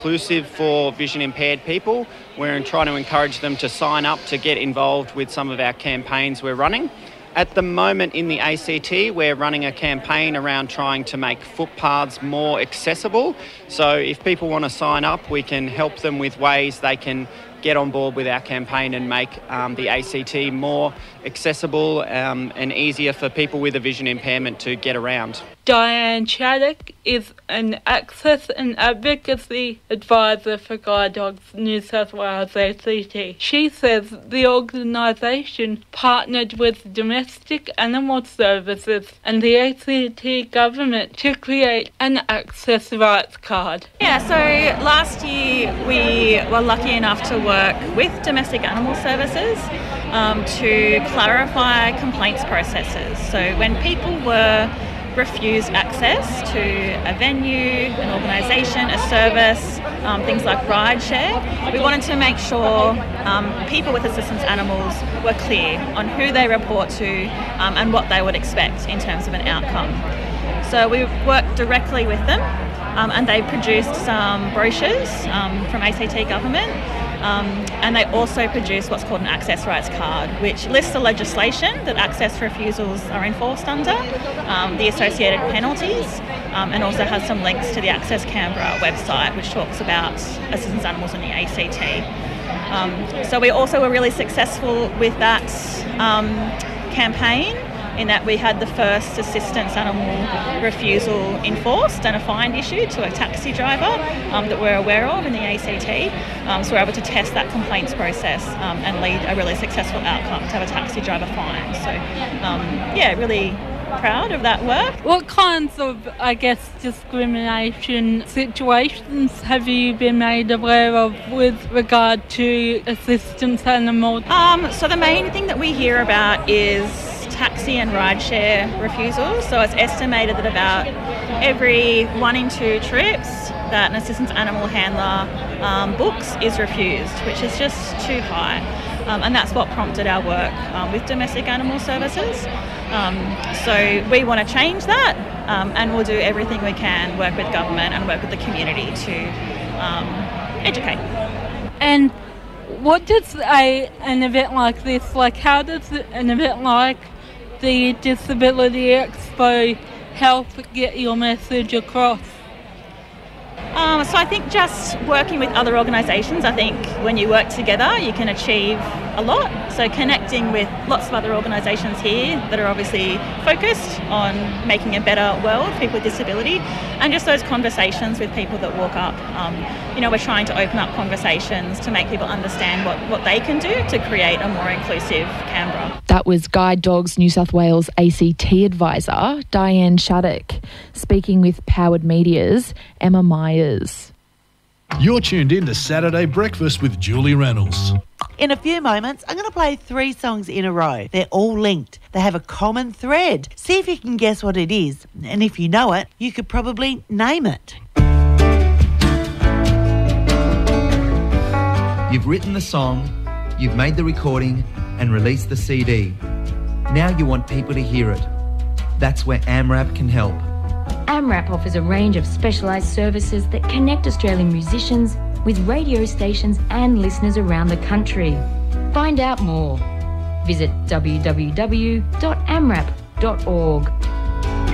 Inclusive for vision impaired people. We're trying to encourage them to sign up to get involved with some of our campaigns we're running. At the moment in the ACT, we're running a campaign around trying to make footpaths more accessible. So if people want to sign up, we can help them with ways they can get on board with our campaign and make the ACT more accessible and easier for people with a vision impairment to get around. Diane Chaddock is an Access and Advocacy Advisor for Guide Dogs New South Wales ACT. She says the organisation partnered with Domestic Animal Services and the ACT government to create an access rights card. Yeah, so last year we were lucky enough to work with Domestic Animal Services to clarify complaints processes. So when people were refused access to a venue, an organisation, a service, things like rideshare, we wanted to make sure people with assistance animals were clear on who they report to and what they would expect in terms of an outcome. So we worked directly with them and they produced some brochures from ACT government. And they also produce what's called an access rights card, which lists the legislation that access refusals are enforced under, the associated penalties, and also has some links to the Access Canberra website, which talks about assistance animals in the ACT. So we also were really successful with that campaign, in that we had the first assistance animal refusal enforced and a fine issued to a taxi driver that we're aware of in the ACT. So we're able to test that complaints process and lead a really successful outcome to have a taxi driver fine. So really proud of that work. What kinds of, discrimination situations have you been made aware of with regard to assistance animals? So the main thing that we hear about is taxi and rideshare refusals. So it's estimated that about every 1 in 2 trips that an assistance animal handler books is refused, which is just too high. And that's what prompted our work with Domestic Animal Services. So we want to change that and we'll do everything we can, work with government and work with the community to educate. And what does an event like this, how does an event like the Disability Expo help get your message across? So I think just working with other organisations, I think when you work together you can achieve a lot. So connecting with lots of other organisations here that are obviously focused on making a better world for people with disability, and just those conversations with people that walk up. We're trying to open up conversations to make people understand what they can do to create a more inclusive Canberra. That was Guide Dogs New South Wales ACT advisor Diane Chaddock speaking with Powered Media's Emma Myers. You're tuned in to Saturday Breakfast with Julie Reynolds. In a few moments, I'm going to play 3 songs in a row. They're all linked. They have a common thread. See if you can guess what it is. And if you know it, you could probably name it. You've written the song, you've made the recording and released the CD. Now you want people to hear it. That's where AMRAP can help. AMRAP offers a range of specialised services that connect Australian musicians with radio stations and listeners around the country. Find out more. Visit www.amrap.org.